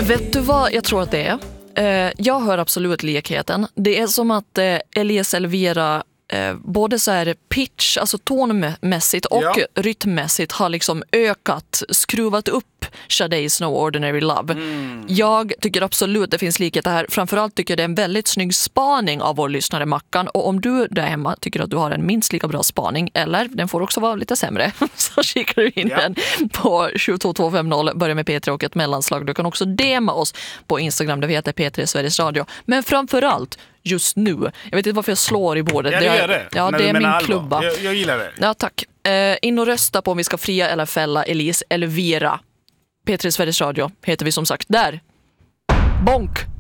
Vet du vad jag tror att det är? Jag hör absolut likheten. Det är som att Elias Elvira både så här pitch, alltså tonmässigt och rytmmässigt har liksom ökat, skruvat upp Sade's No Ordinary Love. Jag tycker absolut det finns likheter här. Framförallt tycker jag det är en väldigt snygg spaning av vår lyssnare Mackan. Och om du där hemma tycker att du har en minst lika bra spaning, eller den får också vara lite sämre, så skickar du in den på 72250, börja med P3 och ett mellanslag. Du kan också DMa oss på Instagram där vi heter P3 Sveriges Radio. Men framförallt just nu. Jag vet inte varför jag slår i bordet. Ja, det är det. Ja, det är min klubba. Jag gillar det. Ja, tack. In och rösta på om vi ska fria eller fälla Elias Elvira. P3 Sveriges Radio heter vi som sagt där. Bonk!